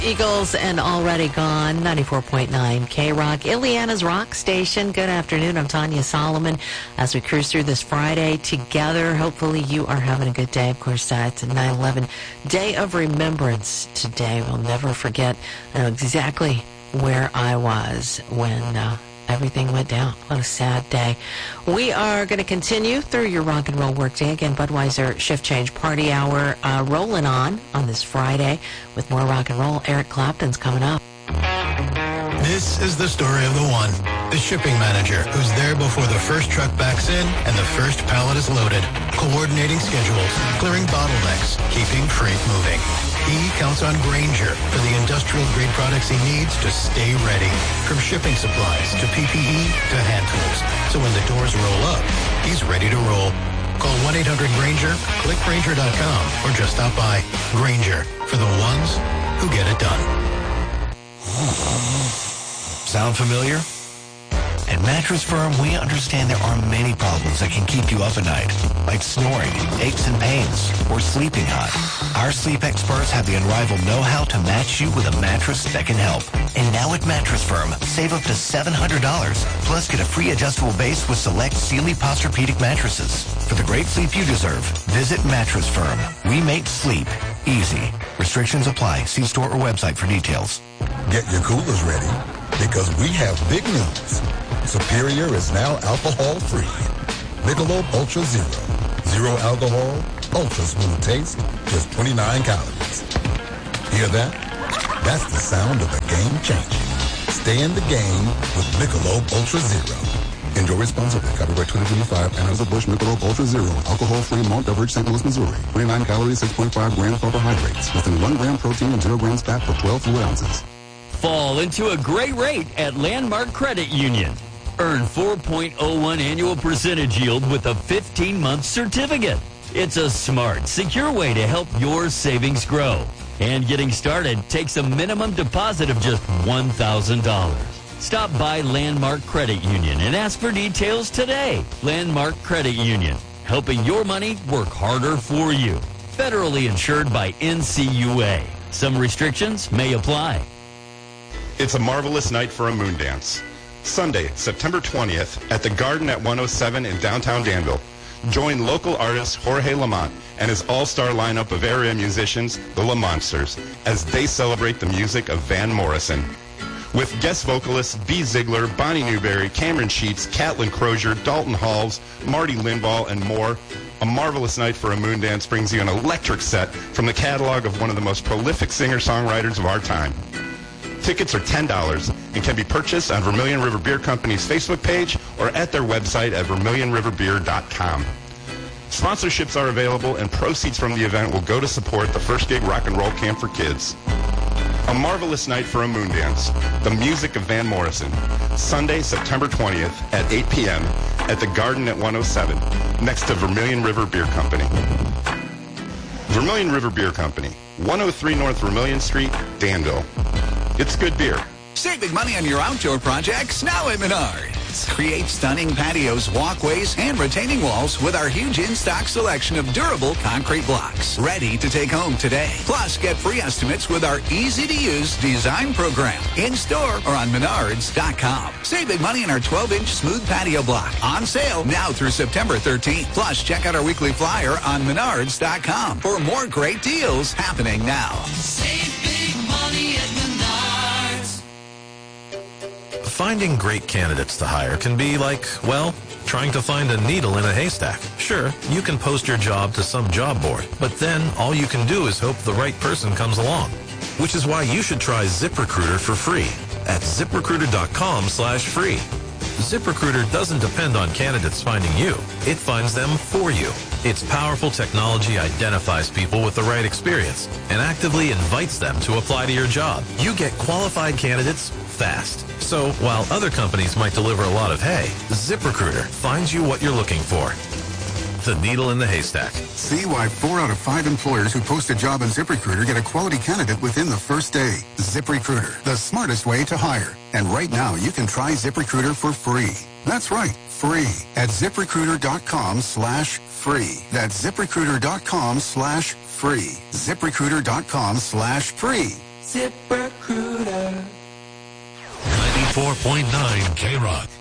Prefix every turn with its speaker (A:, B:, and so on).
A: Eagles and Already Gone, 94.9 K-Rock, Ileana's Rock Station. Good afternoon. I'm Tanya Solomon. As we cruise through this Friday together, hopefully you are having a good day. Of course, it's a 9/11 Day of Remembrance today. We'll never forget exactly where I was when everything went down. What a sad day. We are going to continue through your rock and roll workday. Again, Budweiser Shift Change Party Hour rolling on this Friday with more rock and roll. Eric Clapton's coming up.
B: This is the story of the one, the shipping manager, who's there before the first truck backs in and the first pallet is loaded, coordinating schedules, clearing bottlenecks, keeping freight moving. He counts on Grainger for the industrial-grade products he needs to stay ready, from shipping supplies to PPE to hand tools. So when the doors roll up, he's ready to roll. Call 1-800-GRAINGER, click Grainger.com, or just stop by. Grainger, for the ones who get it done.
C: Sound familiar? At Mattress Firm, we understand there are many problems that can keep you up at night, like snoring, aches and pains, or sleeping hot. Our sleep experts have the unrivaled know-how to match you with a mattress that can help. And now at Mattress Firm, save up to $700, plus get a free adjustable base with select Sealy Posturepedic mattresses. For the great sleep you deserve, visit Mattress Firm. We make sleep easy. Restrictions apply. See store or website for details.
D: Get your coolers ready, because we have big news. Superior is now alcohol-free. Michelob Ultra Zero. Zero alcohol, ultra smooth taste, just 29 calories. Hear that? That's the sound of a game changing. Stay in the game with Michelob Ultra Zero. Enjoy responsibly. Copyright 2025. Anheuser-Busch Michelob Ultra Zero. Alcohol-free malt beverage, St. Louis, Missouri. 29 calories, 6.5 grams carbohydrates. Less than 1 gram protein and 0 grams fat for 12 fluid ounces.
E: Fall into a great rate at Landmark Credit Union. Earn 4.01 annual percentage yield with a 15-month certificate. It's a smart, secure way to help your savings grow. And getting started takes a minimum deposit of just $1,000. Stop by Landmark Credit Union and ask for details today. Landmark Credit Union, helping your money work harder for you. Federally insured by NCUA. Some restrictions may apply.
F: It's a marvelous night for a moon dance. Sunday, September 20th at the Garden at 107 in downtown Danville. Join local artist Jorge Lamont and his all-star lineup of area musicians, the La Monsters, as they celebrate the music of Van Morrison. With guest vocalists B. Ziegler, Bonnie Newberry, Cameron Sheets, Catlin Crozier, Dalton Halls, Marty Linval, and more, a marvelous night for a moon dance brings you an electric set from the catalog of one of the most prolific singer-songwriters of our time. Tickets are $10 and can be purchased on Vermilion River Beer Company's Facebook page or at their website at vermilionriverbeer.com. Sponsorships are available and proceeds from the event will go to support the First Gig Rock and Roll Camp for Kids. A marvelous night for a moon dance. The music of Van Morrison. Sunday, September 20th at 8 p.m. at the Garden at 107 next to Vermilion River Beer Company. Vermilion River Beer Company, 103 North Vermilion Street, Danville. It's good beer.
G: Save big money on your outdoor projects now at Menards. Create stunning patios, walkways, and retaining walls with our huge in-stock selection of durable concrete blocks. Ready to take home today. Plus, get free estimates with our easy-to-use design program. In-store or on Menards.com. Save big money on our 12-inch smooth patio block. On sale now through September 13th. Plus, check out our weekly flyer on Menards.com for more great deals happening now.
H: Save big money at Menards.
I: Finding great candidates to hire can be like, well, trying to find a needle in a haystack. Sure, you can post your job to some job board, but then all you can do is hope the right person comes along. Which is why you should try ZipRecruiter for free at ZipRecruiter.com/free. ZipRecruiter doesn't depend on candidates finding you. It finds them for you. Its powerful technology identifies people with the right experience and actively invites them to apply to your job. You get qualified candidates fast. So while other companies might deliver a lot of hay, ZipRecruiter finds you what you're looking for. The needle in the haystack.
J: See why 4 out of 5 employers who post a job on ZipRecruiter get a quality candidate within the first day. ZipRecruiter, the smartest way to hire. And right now, you can try ZipRecruiter for free. That's right, free at ZipRecruiter.com/free. That's ZipRecruiter.com/free. ZipRecruiter.com/free.
H: ZipRecruiter.
I: 94.9 K-Rock.